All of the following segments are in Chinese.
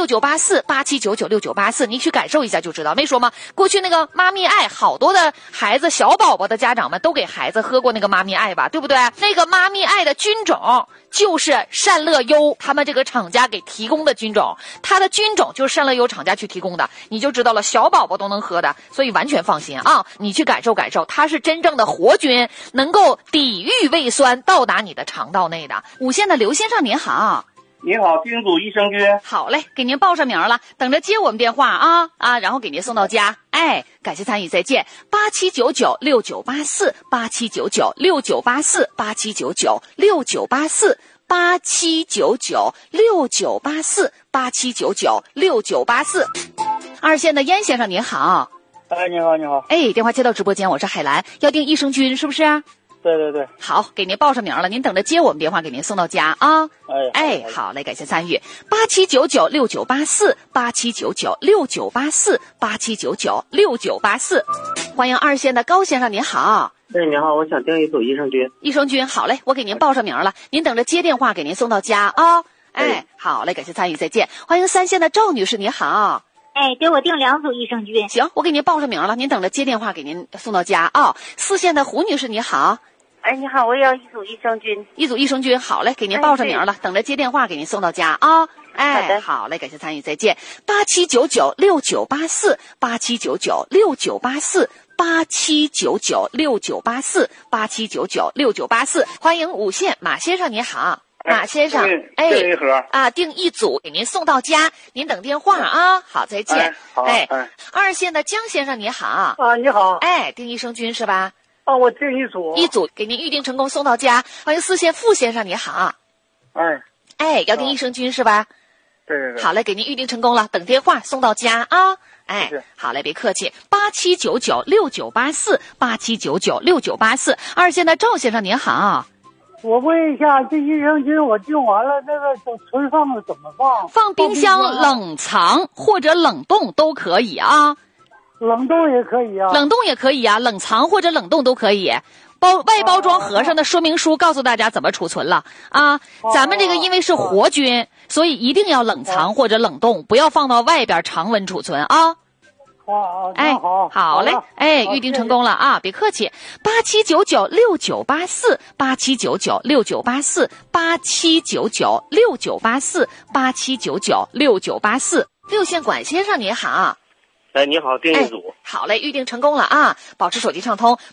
6984，你去感受一下就知道。没说吗？过去那个妈咪爱，好多的孩子小宝宝的家长们都给孩子喝过那个妈咪爱吧，对不对？那个妈咪爱的菌种就是善乐优他们这个厂家给提供的菌种，它的菌种就是善乐优厂家去提供的，你就知道了，小宝宝都能喝的，所以完全放心啊！你去感受感受，它是真正的活菌，能够抵御胃酸到达你的肠道内的。五线的刘先生您好。 你好，叮嘱益生菌。 好嘞，给您报上名了，等着接我们电话啊，然后给您送到家。哎，感谢参与，再见。87996984，87996984，87996984，87996984。二线的燕先生您好。 哎，你好，你好。 哎，电话接到直播间，我是海兰，要订益生菌是不是？ 对对对。 好，给您报上名了，您等着接我们电话，给您送到家啊。哎，好嘞，感谢参与。87996984，87996984，87996984，欢迎二线的高先生您好。 对，你好，我想订一组益生菌。 益生菌，好嘞，我给您报上名了，您等着接电话，给您送到家啊。哎，好嘞，感谢参与，再见。欢迎三线的赵女士你好。 哎，给我订2组益生菌。 行，我给您报上名了，您等着接电话给您送到家啊。四线的胡女士你好。 哎，你好，我要一组益生菌。 一组益生菌，好嘞，给您报上名了，等着接电话给您送到家啊。哎， 好的， 好嘞，感谢参与，再见。87996984，87996984，87996984，欢迎五线马先生你好。马先生，哎， 订一盒啊，订一组给您送到家，您等电话啊。好，再见。 好， 二线的江先生你好。 啊，你好。 哎，订益生菌是吧？ 啊，我订一组。 一组给您预定成功送到家。欢迎四线傅先生你好。哎，要订益生菌是吧？ 对对对。 好嘞，给您预定成功了，等电话送到家啊。哎，好嘞，别客气。87996984，87996984。二线的赵先生您好。 我问一下，这益生菌我订完了，那个存放的怎么放？ 放冰箱冷藏或者冷冻都可以啊。 冷冻也可以啊。 冷冻也可以啊，冷藏或者冷冻都可以。外包装盒上的说明书告诉大家怎么储存了啊。咱们这个因为是活菌，所以一定要冷藏或者冷冻，不要放到外边常温储存啊。 哎， 好嘞，哎，预定成功了啊，别客气。87996984，87996984，87996984，87996984。六线管先生您好。 哎，你好，订一组。 好嘞，预定成功了啊！保持手机畅通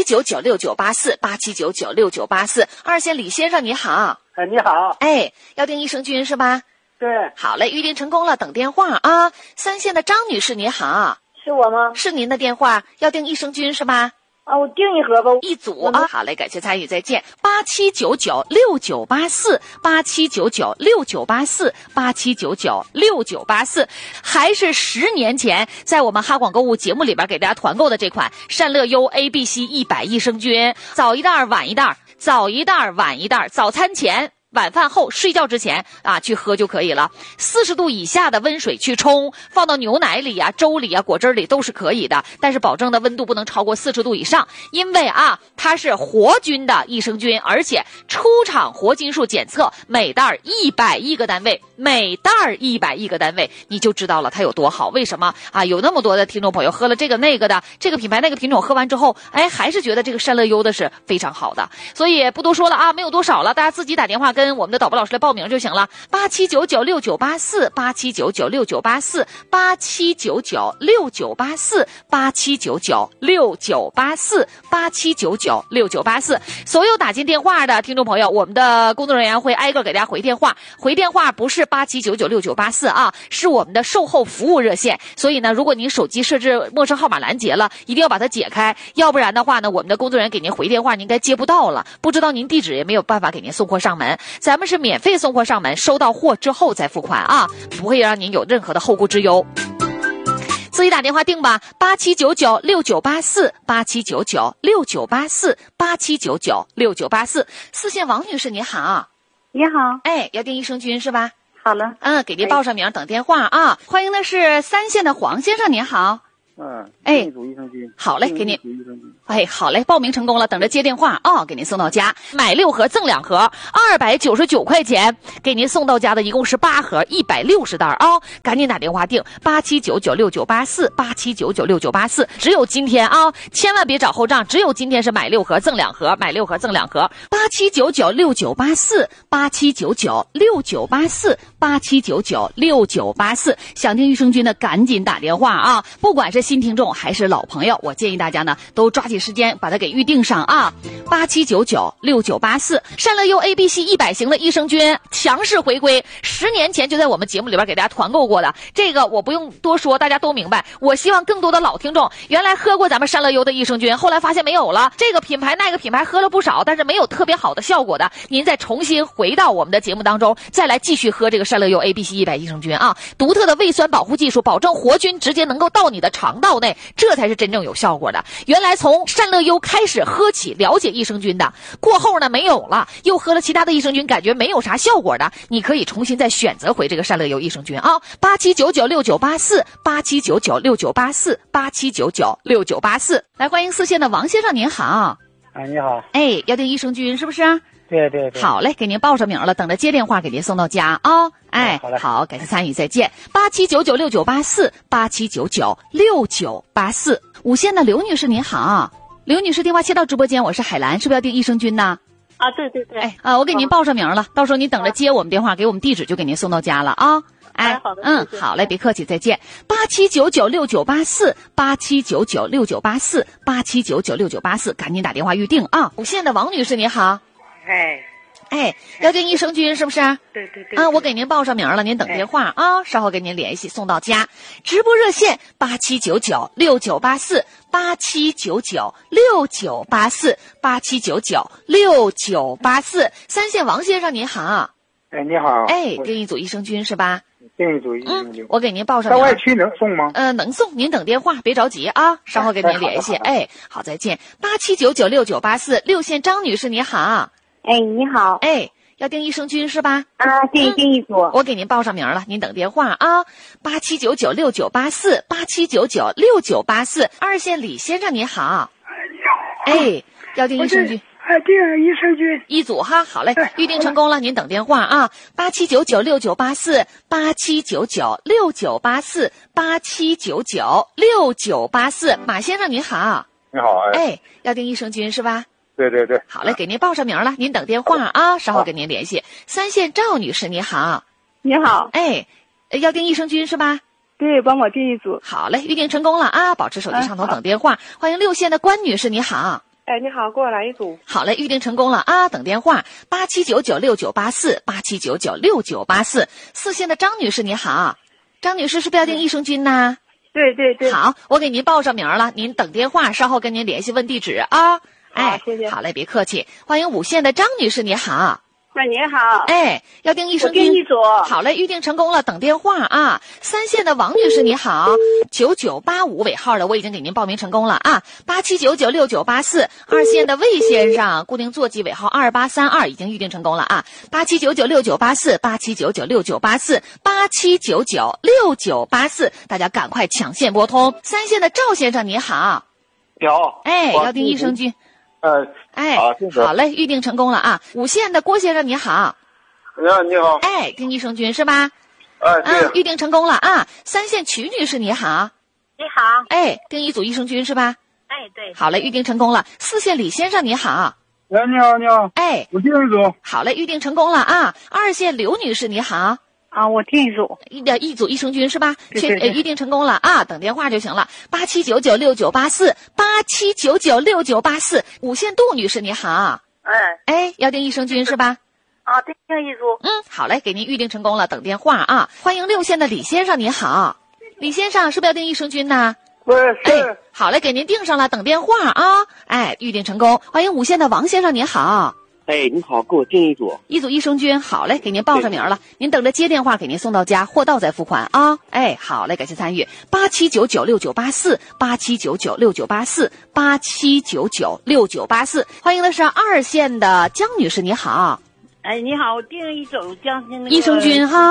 ，87996984，87996984。二线李先生你好。 哎，你好。 哎，要订益生菌是吧？ 对。 好嘞，预定成功了，等电话啊。三线的张女士你好。 是我吗？ 是您的电话，要订益生菌是吧？ 啊，我订一盒吧。 一组啊。好嘞，感谢参与，再见。87996984，87996984，87996984，还是10年前在我们哈广购物节目里边给大家团购的这款善乐优 ABC100益生菌，早一袋晚一袋，早一袋晚一袋，早餐前晚饭后睡觉之前啊去喝就可以了。40度以下的温水去冲，放到牛奶里啊、粥里啊、果汁里都是可以的，但是保证的温度不能超过40度以上，因为啊它是活菌的益生菌，而且出厂活菌数检测每袋100亿个单位，每袋100亿个单位，你就知道了它有多好。为什么啊？有那么多的听众朋友喝了这个那个的，这个品牌那个品种喝完之后，哎，还是觉得这个善乐优的是非常好的。所以不多说了啊，没有多少了，大家自己打电话跟我们的导播老师来报名就行了。87996984，87996984，87996984，87996984。所有打进电话的听众朋友，我们的工作人员会挨个给大家回电话。回电话不是87996984啊，是我们的售后服务热线。所以呢，如果您手机设置陌生号码拦截了，一定要把它解开，要不然的话呢，我们的工作人员给您回电话，您该接不到了，不知道您地址也没有办法给您送货上门。咱们是免费送货上门，收到货之后再付款啊，不会让您有任何的后顾之忧。自己打电话订吧，87996984，87996984，87996984。四线王女士你好。 你好。 哎，要订益生菌是吧？ 好了。 给您报上名，等电话啊。欢迎的是三线的黄先生您好。 哎， 定一组益生菌。 好嘞，给您。 定一组益生菌。 哎，好嘞，报名成功了，等着接电话啊，给您送到家。买6盒赠2盒，299块钱，给您送到家的一共是8盒，160袋啊，赶紧打电话订87996984，87996984，只有今天啊，千万别找后账，只有今天是买6盒赠2盒，买6盒赠2盒，87996984，87996984，想听益生菌的赶紧打电话啊，不管是新听众还是老朋友，我建议大家呢都抓紧时间把它给预定上啊，87996984，善乐优 ABC 100型的益生菌强势回归，10年前就在我们节目里边给大家团购过的，这个我不用多说，大家都明白。我希望更多的老听众原来喝过咱们善乐优的益生菌，后来发现没有了，这个品牌那个品牌喝了不少，但是没有特别好的效果的，您再重新回到我们的节目当中，再来继续喝这个善乐优 ABC 100益生菌啊，独特的胃酸保护技术，保证活菌直接能够到你的肠道内，这才是真正有效果的。原来从善乐优开始喝起了解益生菌的，过后呢没有了，又喝了其他的益生菌，感觉没有啥效果的，你可以重新再选择回这个善乐优益生菌啊，87996984，87996984，87996984。来，欢迎4线的王先生，您好。 哎，你好。 哎，要订益生菌是不是？ 对对对。 好嘞，给您报上名了，等着接电话给您送到家啊。哎，好，感谢参与，再见。87996984，87996984。5线的刘女士您好，刘女士电话接到直播间，我是海兰，是不是要订益生菌呢？ 啊，对对对。 哎我给您报上名了，到时候你等着接我们电话，给我们地址就给您送到家了啊。哎， 好的， 好嘞，别客气，再见。87996984，87996984，87996984，赶紧打电话预定啊。5线的王女士你好，哎，要订益生菌是不是？ 对对对。 啊，我给您报上名了，您等电话啊，稍后跟您联系送到家。直播热线87996984，87996984，87996984。3线王先生您好。 哎，你好。 哎，订一组益生菌是吧？ 订一组益生菌。 我给您报上名。 到外区能送吗？ 能送，您等电话，别着急啊，稍后跟您联系。哎，好，再见。87996984，6线张女士你好。 哎，你好。 哎，要订益生菌是吧？ 啊，订一组。 我给您报上名了，您等电话啊。87996984，87996984。2线李先生你好。哎，要订益生菌。 订益生菌一组哈，好嘞，预定成功了，您等电话啊，87996984，87996984，87996984。马先生您好。 你好。 哎，要订益生菌是吧？ 对对对。 好嘞，给您报上名了，您等电话啊，稍后跟您联系。3线赵女士你好。 你好。 哎，要订益生菌是吧？ 对，帮我订一组。 好嘞，预定成功了啊，保持手机上头等电话。欢迎6线的关女士你好。 哎，你好，给我来一组。 好嘞，预定成功了啊，等电话，87996984，87996984。4线的张女士你好，张女士是不是要订益生菌呢？ 对对对。 好，我给您报上名了，您等电话，稍后跟您联系问地址啊。哎， 谢谢。 好嘞，别客气。欢迎5线的张女士你好。 那你好。 哎，要订益生菌。 我订一组。 好嘞，预定成功了，等电话啊。3线的王女士你好，9985尾号的我已经给您报名成功了啊。87996984。2线的魏先生，固定座机尾号2832已经预定成功了啊。87996984，87996984，87996984，大家赶快抢线拨通。3线的赵先生你好。 好。 哎，要订益生菌。哎，好嘞，预定成功了啊。5线的郭先生你好。 你好。 哎，订益生菌是吧？ 对。 预定成功了啊。3线曲女士你好。 你好。 哎，订一组益生菌是吧？ 哎，对。 好嘞，预定成功了。4线李先生你好。 你好你好。 哎， 我订一组。 好嘞，预定成功了啊。2线刘女士你好。 啊，我订一组。 一组益生菌是吧？ 对。 预定成功了啊，等电话就行了。87996984，87996984。5线杜女士你好。哎，要订益生菌是吧？ 啊，订一组。 好嘞，给您预定成功了，等电话啊。欢迎6线的李先生你好。李先生是不是要订益生菌呢？ 是。 好嘞，给您订上了，等电话啊。哎，预定成功。欢迎5线的王先生你好。 哎，你好，给我订一组益生菌。好嘞，给您报上名了，您等着接电话给您送到家，货到再付款啊。哎，好嘞，感谢参与。87996984，87996984，87996984。欢迎的是2线的江女士，你好。 哎，你好，我订一组江心的益生菌哈。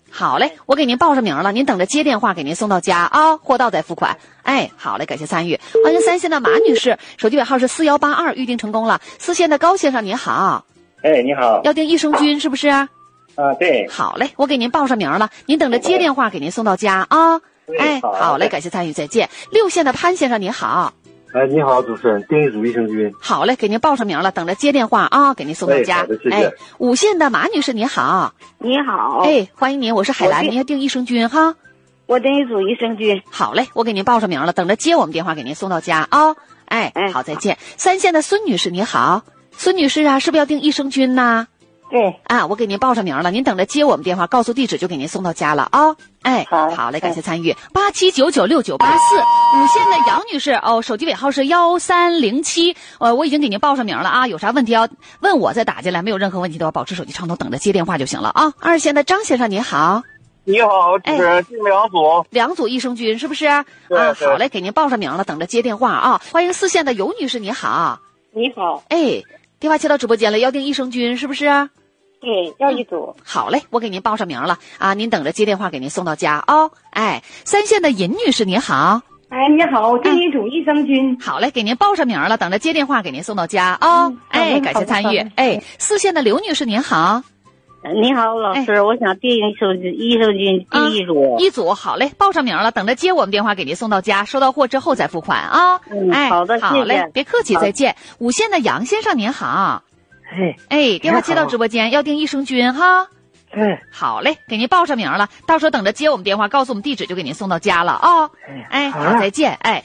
好嘞，我给您报上名了，您等着接电话给您送到家啊，货到再付款。哎，好嘞，感谢参与。欢迎3线的马女士，手机尾号是4182，预定成功了。4线的高先生您好。 哎，你好。 要订益生菌是不是？ 对。 好嘞，我给您报上名了，您等着接电话给您送到家啊。哎，好嘞，感谢参与，再见。6线的潘先生您好。 哎，你好，主持人，订一组益生菌。 好嘞，给您报上名了，等着接电话啊，给您送到家。 好的，谢谢。 哎，5线的马女士您好。 你好。 哎，欢迎您，我是海兰，您要订益生菌哈。 我订一组益生菌。 好嘞，我给您报上名了，等着接我们电话给您送到家啊。哎，好，再见。3线的孙女士你好。孙女士啊，是不是要订益生菌呢？ 对啊，我给您报上名了，您等着接我们电话，告诉地址就给您送到家了啊。哎，好嘞，感谢参与。87996984，5线的杨女士哦，手机尾号是1307，我已经给您报上名了啊，有啥问题要问我再打进来，没有任何问题都要保持手机畅通，等着接电话就行了啊。2线的张先生您好。 你好，主持人，订2组益生菌是不是？ 对啊，好嘞，给您报上名了，等着接电话啊。欢迎4线的尤女士你好。 你好。 哎，电话接到直播间了，要订益生菌是不是？ 对，要一组。 好嘞，我给您报上名了啊，您等着接电话给您送到家哦。哎，3线的尹女士你好。 哎，你好，我订一组益生菌。 好嘞，给您报上名了，等着接电话给您送到家哦。哎，感谢参与。哎，4线的刘女士您好。 你好，老师，我想订益生菌订一组。 一组，好嘞，报上名了，等着接我们电话给您送到家，收到货之后再付款啊。哎， 好的， 好嘞，别客气，再见。5线的杨先生您好。哎，电话接到直播间，要订益生菌哈。好嘞，给您报上名了，到时候等着接我们电话，告诉我们地址就给您送到家了啊。哎，好，再见。哎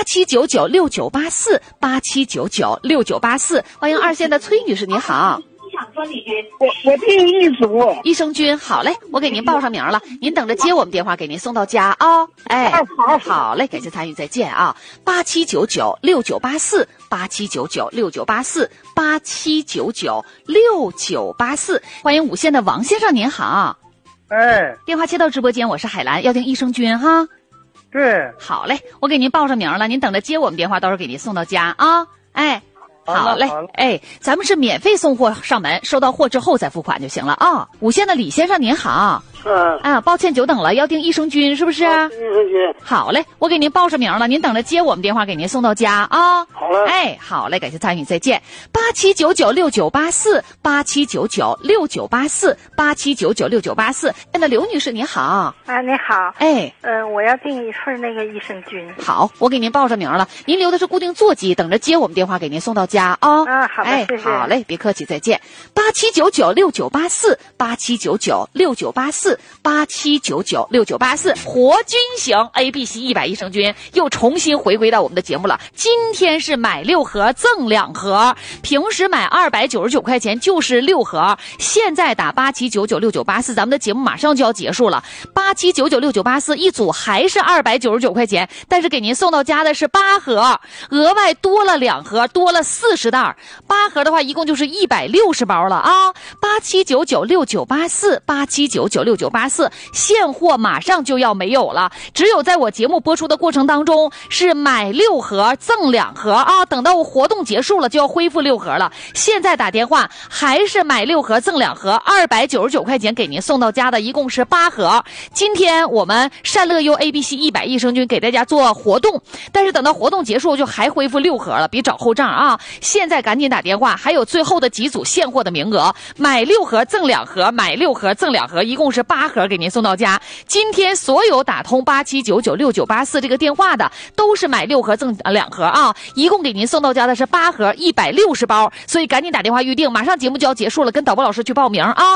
，87996984，87996984，欢迎2线的崔女士，你好。 我订一组益生菌，好嘞，我给您报上名了，您等着接我们电话给您送到家啊。哎，好嘞，感谢参与，再见啊。87996984，87996984，87996984，欢迎5线的王先生您好。 哎， 电话接到直播间，我是海兰，要订益生菌哈。 对， 好嘞，我给您报上名了，您等着接我们电话，到时候给您送到家啊。哎，好嘞，哎，咱们是免费送货上门，收到货之后再付款就行了啊。5线的李先生您好。抱歉久等了，要订益生菌是不是？益生菌。 好嘞，我给您报上名了，您等着接我们电话给您送到家啊。 好嘞。 哎，好嘞，感谢参与，再见。87996984，87996984，87996984。那刘女士你好。 你好。 哎， 我要订一份那个益生菌。 好，我给您报上名了，您留的是固定座机，等着接我们电话给您送到家啊。 好的，谢谢。 好嘞，别客气，再见。87996984，87996984，87996984，活菌型 ABC 100益生菌又重新回归到我们的节目了。今天是买6盒赠2盒，平时买299块钱就是6盒，现在打87996984，咱们的节目马上就要结束了。87996984一组还是299块钱，但是给您送到家的是8盒，额外多了2盒，多了40袋，8盒的话一共就是160包了啊。87996984，87996984，现货马上就要没有了，只有在我节目播出的过程当中是买6盒赠2盒啊，等到我活动结束了就要恢复6盒了。现在打电话还是买6盒赠2盒，299块钱给您送到家的一共是8盒。今天我们善乐优 ABC 100益生菌给大家做活动，但是等到活动结束就还恢复6盒了，别找后账啊！现在赶紧打电话，还有最后的几组现货的名额，买6盒赠2盒，买6盒赠2盒，一共是8盒给您送到家。今天所有打通87996984这个电话的都是买6盒赠2盒啊，一共给您送到家的是8盒160包，所以赶紧打电话预定，马上节目就要结束了，跟导播老师去报名啊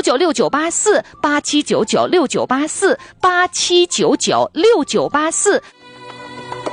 ！87996984，87996984，87996984。